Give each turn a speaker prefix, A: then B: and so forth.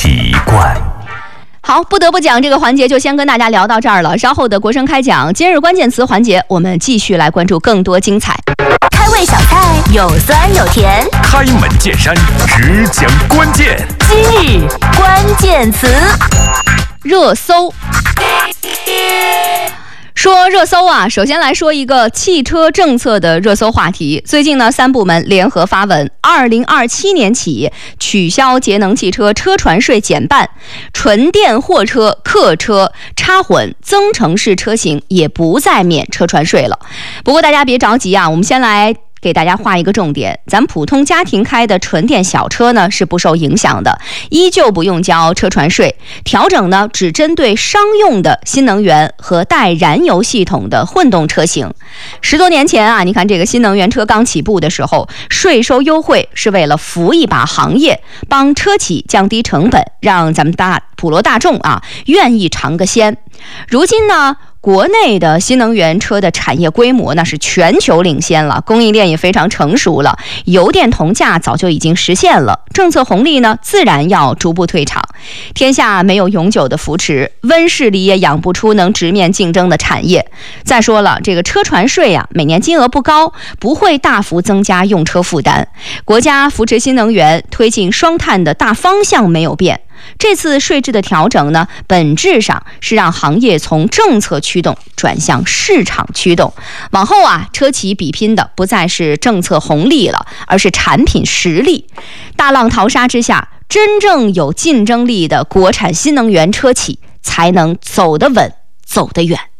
A: 习惯。
B: 好，不得不讲这个环节就先跟大家聊到这儿了。稍后的国声开讲今日关键词环节，我们继续来关注更多精彩。
C: 开胃小菜有酸有甜，
A: 开门见山，只讲关键。
C: 今日关键词，
B: 热搜。说热搜啊，首先来说一个汽车政策的热搜话题。最近呢，3部门联合发文，2027年起取消节能汽车车船税减半，纯电货车、客车、插混、增程式车型也不再免车船税了。不过大家别着急啊，我们先来给大家画一个重点，咱普通家庭开的纯电小车呢是不受影响的，依旧不用交车船税。调整呢只针对商用的新能源和带燃油系统的混动车型。10多年前啊，你看这个新能源车刚起步的时候，税收优惠是为了扶一把行业，帮车企降低成本，让咱们普罗大众啊愿意尝个鲜。如今呢，国内的新能源车的产业规模那是全球领先了，供应链也非常成熟了，油电同价早就已经实现了，政策红利呢自然要逐步退场。天下没有永久的扶持，温室里也养不出能直面竞争的产业。再说了，这个车船税啊，每年金额不高，不会大幅增加用车负担。国家扶持新能源、推进双碳的大方向没有变。这次税制的调整呢，本质上是让行业从政策驱动转向市场驱动。往后啊，车企比拼的不再是政策红利了，而是产品实力。大浪淘沙之下，真正有竞争力的国产新能源车企才能走得稳，走得远。